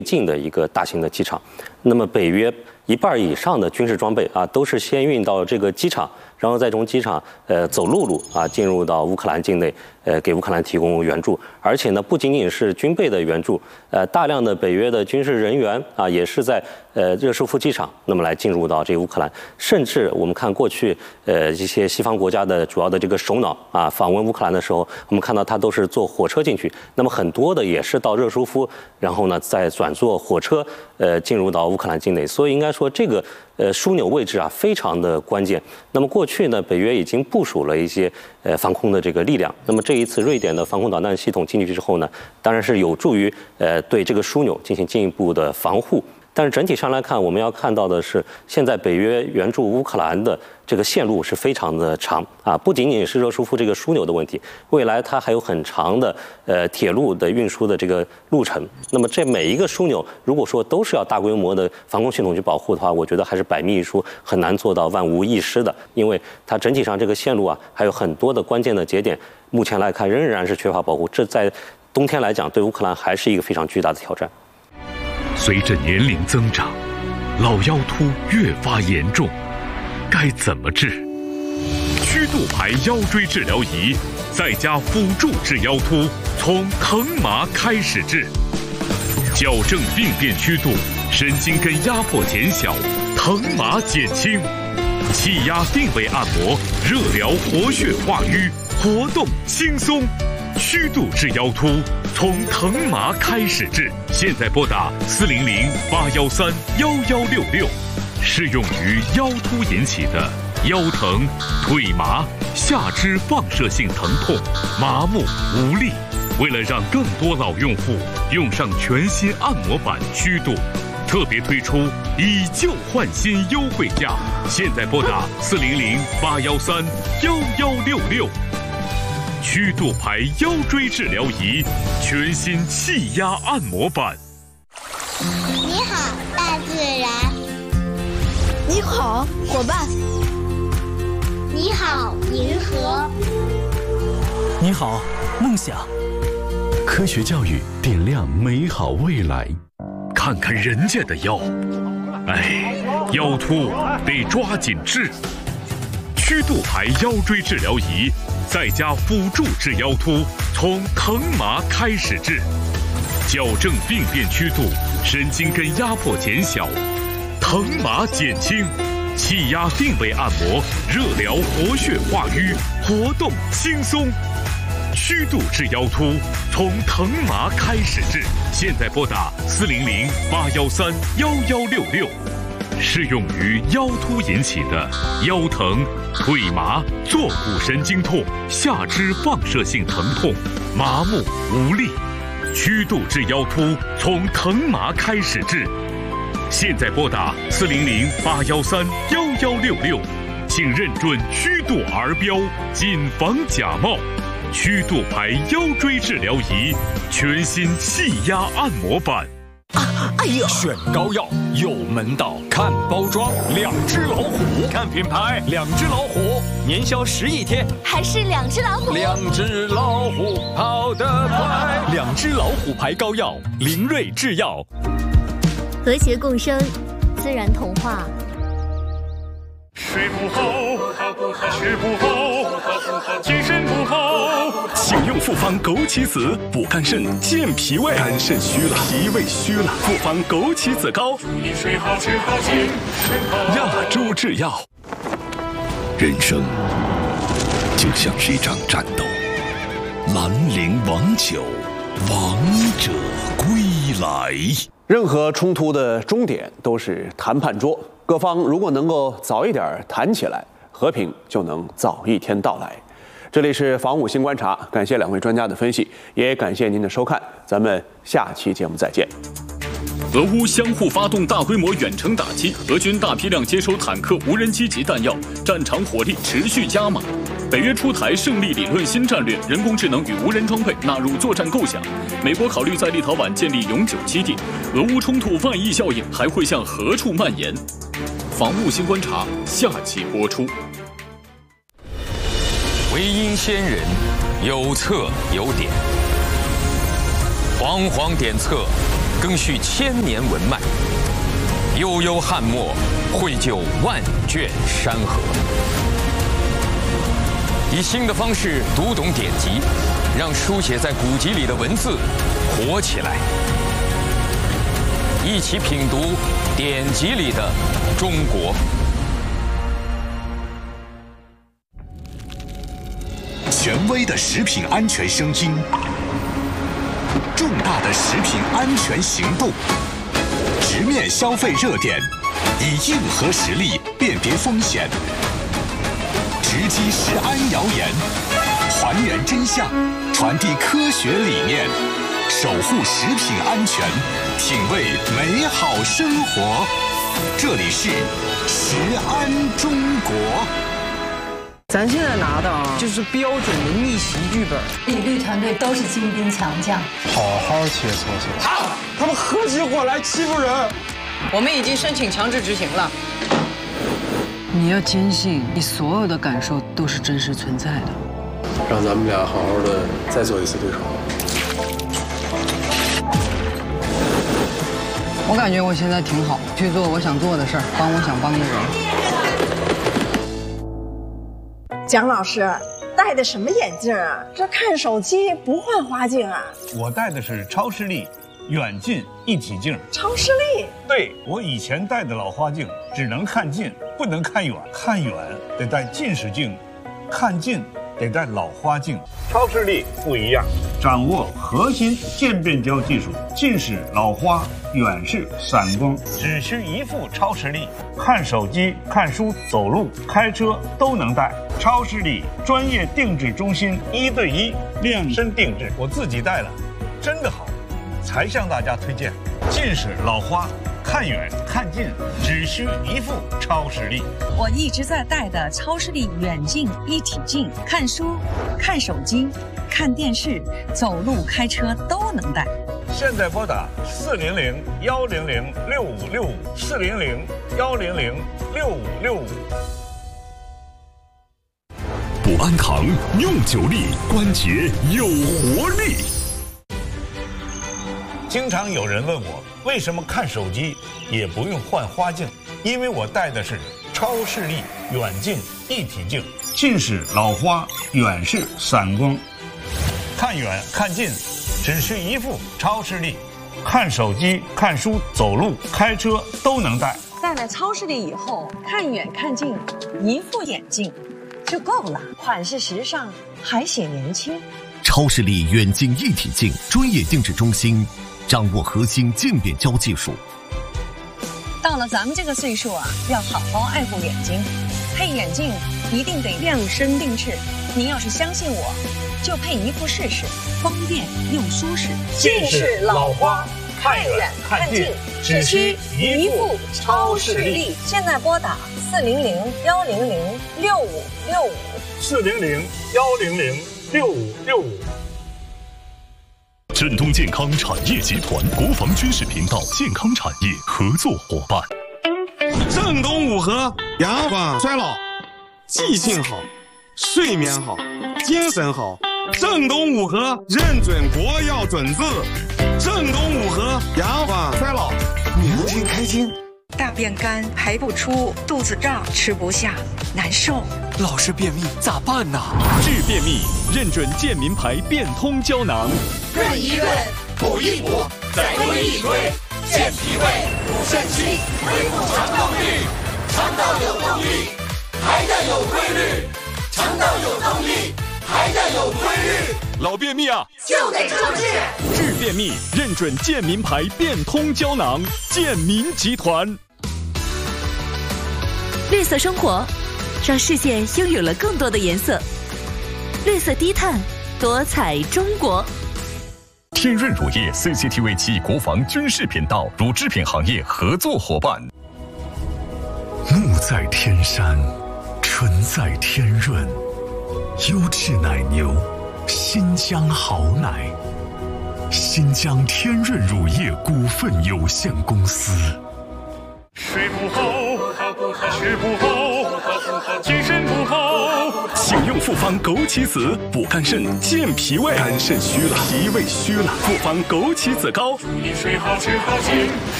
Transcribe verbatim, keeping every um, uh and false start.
近的一个大型的机场。那么北约一半以上的军事装备啊，都是先运到这个机场，然后再从机场呃走陆路啊进入到乌克兰境内，呃给乌克兰提供援助。而且呢，不仅仅是军备的援助，呃大量的北约的军事人员啊，也是在呃热舒夫机场那么来进入到这个乌克兰。甚至我们看过去呃一些西方国家的主要的这个首脑啊访问乌克兰的时候，我们看到他都是坐火车进去，那么很多的也是到热舒夫，然后呢再转坐火车呃进入到乌克兰境内。所以应该说这个呃枢纽位置啊非常的关键。那么过去呢，北约已经部署了一些呃防空的这个力量。那么这一次瑞典的防空导弹系统进去之后呢，当然是有助于呃对这个枢纽进行进一步的防护。但是整体上来看，我们要看到的是，现在北约援助乌克兰的这个线路是非常的长啊，不仅仅是热舒夫这个枢纽的问题，未来它还有很长的呃铁路的运输的这个路程。那么这每一个枢纽，如果说都是要大规模的防空系统去保护的话，我觉得还是百密一疏，很难做到万无一失的，因为它整体上这个线路啊，还有很多的关键的节点，目前来看仍然是缺乏保护。这在冬天来讲，对乌克兰还是一个非常巨大的挑战。 随着年龄增长，老腰突越发严重，该怎么治？曲度牌腰椎治疗仪在家辅助治腰突，从疼麻开始治，矫正病变曲度，神经根压迫减小，疼麻减轻，气压定位按摩，热疗活血化瘀，活动轻松。曲度治腰突，从疼麻开始治。现在拨打四零零八幺三幺幺六六，适用于腰突引起的腰疼、腿麻、下肢放射性疼痛、麻木无力。为了让更多老用户用上全新按摩板曲度，特别推出以旧换新优惠价。现在拨打四零零八幺三幺幺六六。曲度牌腰椎治疗仪，全新气压按摩板。 你好，大自然。 你好，伙伴。 你好，银河。 你好，梦想。 科学教育点亮美好未来。 看看人家的腰，哎，腰突得抓紧治。曲度牌腰椎治疗仪，在家辅助治腰突，从疼麻开始治，矫正病变曲度，神经根压迫减小，疼麻减轻，气压定位按摩，热疗活血化瘀，活动轻松。曲度治腰突，从疼麻开始治。现在拨打四零零八幺三幺幺六六。适用于腰突引起的腰疼、腿麻、坐骨神经痛、下肢放射性疼痛、麻木无力。曲度治腰突，从疼麻开始治。现在拨打四零零八幺三幺幺六六，请认准曲度 R 标，谨防假冒。曲度牌腰椎治疗仪，全新气压按摩板。 啊，哎呦！ 选膏药有门道，看包装，两只老虎；看品牌，两只老虎，年销十亿天， 还是两只老虎。 两只老虎跑得快，两只老虎牌膏药，灵瑞制药。 和谐共生，自然童话。 睡不好，吃不好，精神不好， 请用复方枸杞子补肝肾、健脾胃。肝肾虚了，脾胃虚了，复方枸杞子膏。 注意睡好，吃好，精神好。 亚洲制药。人生就像是一场战斗，兰陵王酒，王者归来。 任何冲突的终点都是谈判桌，各方如果能够早一点谈起来，和平就能早一天到来。这里是防务新观察，感谢两位专家的分析，也感谢您的收看，咱们下期节目再见。 俄乌相互发动大规模远程打击，俄军大批量接收坦克、无人机及弹药，战场火力持续加码。北约出台胜利理论新战略，人工智能与无人装备纳入作战构想。美国考虑在立陶宛建立永久基地。俄乌冲突外溢效应还会向何处蔓延？防务新观察下期播出。 唯因先人，有策有典，煌煌典策， 更续千年文脉，悠悠汉墨，绘就万卷山河。以新的方式读懂典籍，让书写在古籍里的文字活起来。一起品读典籍里的中国。 权威的食品安全声音，重大的食品安全行动，直面消费热点，以硬核实力辨别风险，直击食安谣言，还原真相，传递科学理念，守护食品安全，品味美好生活。这里是食安中国。 咱现在拿的啊，就是标准的逆袭剧本。 李律团队都是精兵强将， 好好切磋切磋。 好，他们合起伙来欺负人。 我们已经申请强制执行了。 你要坚信，你所有的感受都是真实存在的。 让咱们俩好好的再做一次对手。 我感觉我现在挺好，去做我想做的事儿，帮我想帮的人。 蒋老师戴的什么眼镜啊？这看手机不换花镜啊？ 我戴的是超视力远近一体镜。 超视力？ 对，我以前戴的老花镜只能看近，不能看远，看远得戴近视镜，看近得戴老花镜。超视力不一样，掌握核心渐变焦技术，近视、老花、远视、散光，只需一副超视力，看手机、看书、走路、开车都能戴。超视力专业定制中心，一对一量身定制，我自己戴了，真的好，才向大家推荐。近视、老花，看远看近，只需一副超视力。 我一直在戴的超视力远近一体镜，看书、看手机、看电视、走路、开车都能戴。 现在拨打四零零幺零零六五六五，四零零幺零零六五六五。 补安堂用久力，关节有活力。 经常有人问我，为什么看手机也不用换花镜？因为我戴的是超视力远近一体镜，近视、老花、远视、散光，看远看近只需一副超视力，看手机、看书、走路、开车都能戴。 戴了超视力以后，看远看近，一副眼镜就够了，款式时尚，还显年轻。 超视力远近一体镜专业定制中心，掌握核心渐变焦技术。 到了咱们这个岁数啊，要好好爱护眼睛，配眼镜一定得量身定制。您要是相信我，就配一副试试，方便又舒适。 近视、老花，看远看近，只需一副超视力。 现在拨打四零零幺零零六五六五， 四零零幺零零六五六五。 振东健康产业集团国防军事频道健康产业合作伙伴。 正东五和阳光衰老，记性好，睡眠好，精神好。正东五和认准国药准字。正东五和阳光衰老，年轻开心。 大便干，排不出，肚子胀，吃不下，难受。 老是便秘咋办呢？治便秘，认准健民牌变通胶囊。 润一润，补一补，再推一推，健脾胃，补肾气，恢复肠道力。肠道有动力，还得有规律；肠道有动力，还得有规律。 老便秘啊， 就得处置。 治便秘，认准健民牌变通胶囊。健民集团。 绿色生活，让世界拥有了更多的颜色。绿色低碳，多彩中国。 天润乳业 C C T V 暨国防军事频道乳制品行业合作伙伴。 木在天山，纯在天润，优质奶牛，新疆好奶，新疆天润乳业股份有限公司。 睡不好，吃不好，精神不好。 请用复方枸杞子补肝肾、健脾胃。肝肾虚了，脾胃虚了，复方枸杞子膏。 饮水好吃好进。